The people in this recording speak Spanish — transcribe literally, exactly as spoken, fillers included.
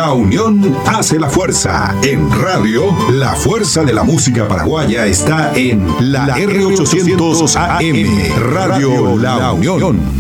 La unión hace la fuerza. En radio, la fuerza de la música paraguaya está en la R ochocientos A M, Radio La Unión.